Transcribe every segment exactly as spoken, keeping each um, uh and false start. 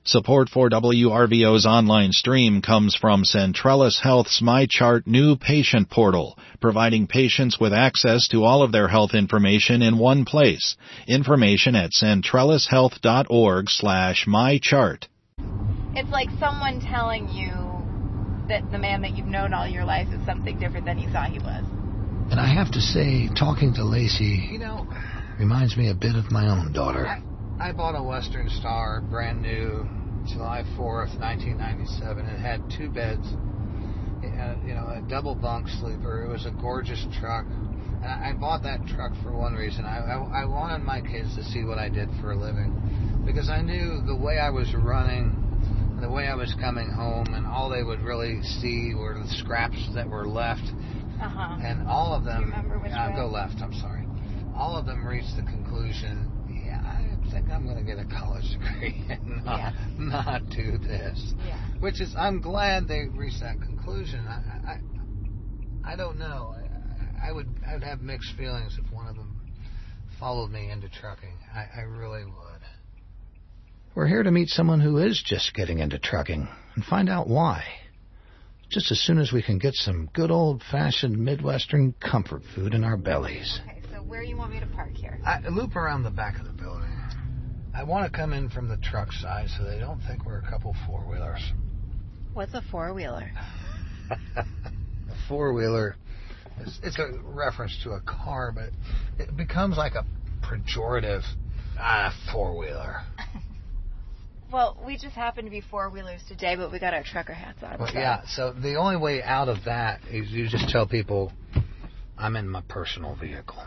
Support for W R V O's online stream comes from Centrellis Health's MyChart new patient portal, providing patients with access to all of their health information in one place. Information at centrellishealth.org slash mychart. It's like someone telling you that the man that you've known all your life is something different than you thought he was. And I have to say, talking to Lacey, you know, reminds me a bit of my own daughter. I, I bought a Western Star, brand new, July fourth, nineteen ninety-seven. It had two beds, it had, you know, a double bunk sleeper. It was a gorgeous truck. And I bought that truck for one reason. I, I, I wanted my kids to see what I did for a living, because I knew the way I was running, the way I was coming home, and all they would really see were the scraps that were left. Uh-huh. And all of them, Do you remember which uh, way? go left, I'm sorry. All of them reached the conclusion, yeah, I think I'm going to get a college degree and not, Yeah. not do this. Yeah. Which is, I'm glad they reached that conclusion. I I, I don't know. I, I would I would have mixed feelings if one of them followed me into trucking. I, I really would. We're here to meet someone who is just getting into trucking and find out why. Just as soon as we can get some good old-fashioned Midwestern comfort food in our bellies. Okay, so where do you want me to park here? I loop around the back of the building. I want to come in from the truck side so they don't think we're a couple four-wheelers. What's a four-wheeler? A four-wheeler, is, it's a reference to a car, but it becomes like a pejorative, ah, four-wheeler. Well, we just happen to be four-wheelers today, but we got our trucker hats on. Well, so. yeah, so the only way out of that is you just tell people, I'm in my personal vehicle.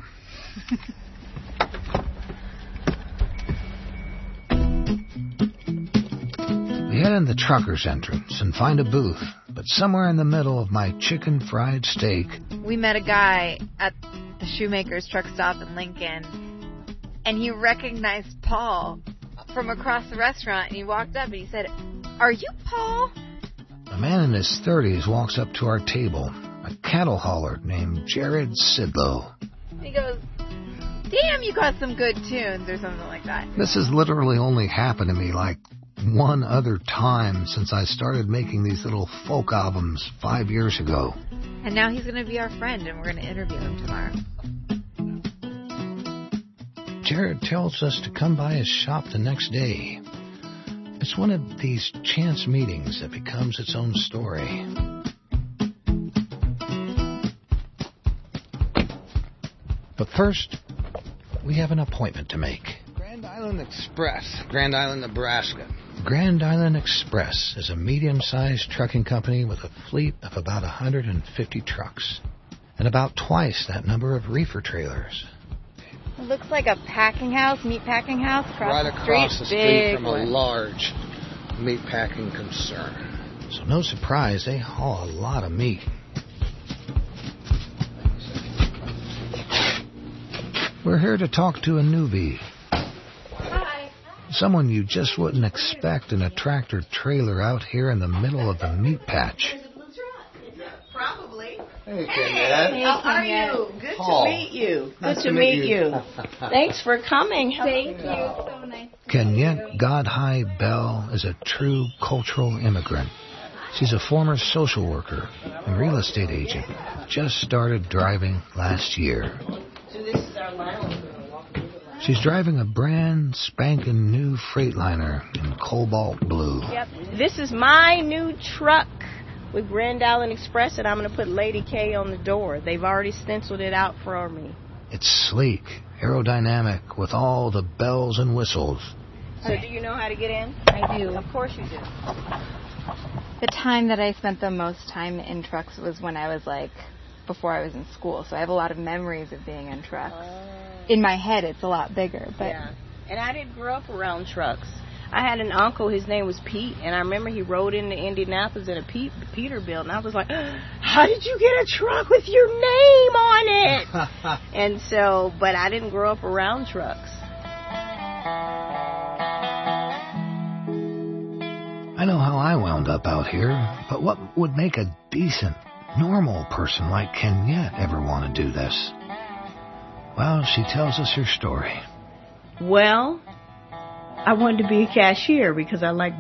We head in the trucker's entrance and find a booth, but somewhere in the middle of my chicken fried steak... We met a guy at the Shoemaker's truck stop in Lincoln, and he recognized Paul from across the restaurant, and he walked up and he said, "Are you Paul?" A man in his thirties walks up to our table, a cattle hauler named Jared Sidlow. He goes, "Damn, you got some good tunes," or something like that. This has literally only happened to me like one other time since I started making these little folk albums five years ago. And now he's going to be our friend, and we're going to interview him tomorrow. Jared tells us to come by his shop the next day. It's one of these chance meetings that becomes its own story. But first, we have an appointment to make. Grand Island Express, Grand Island, Nebraska. Grand Island Express is a medium-sized trucking company with a fleet of about one hundred fifty trucks and about twice that number of reefer trailers. It looks like a packing house, meat packing house across Right the street. across the street Big from a one. large meat packing concern. So no surprise, they haul a lot of meat. We're here to talk to a newbie. Hi. Someone you just wouldn't expect in a tractor trailer out here in the middle of the meat patch. Probably. Hey, Kenyette. How are you? Good Paul. to meet you. Good Nice to, to meet meet you. you. Thanks for coming. Thank you. So nice. Kenyette Godhigh Bell is a true cultural immigrant. She's a former social worker and real estate agent. Just started driving last year. So this is our lounge. She's driving a brand spanking new Freightliner in cobalt blue. Yep. This is my new truck with Grand Island Express, and I'm going to put Lady K on the door. They've already stenciled it out for me. It's sleek, aerodynamic, with all the bells and whistles. So do you know how to get in? I do. Of course you do. The time that I spent the most time in trucks was when I was like, before I was in school. So I have a lot of memories of being in trucks. In my head, it's a lot bigger. But Yeah. And I didn't grow up around trucks. I had an uncle, his name was Pete, and I remember he rode into Indianapolis in a Pete, Peterbilt, and I was like, how did you get a truck with your name on it? And so, but I didn't grow up around trucks. I know how I wound up out here, but what would make a decent, normal person like Kenyette ever want to do this? Well, she tells us her story. Well, I wanted to be a cashier because I like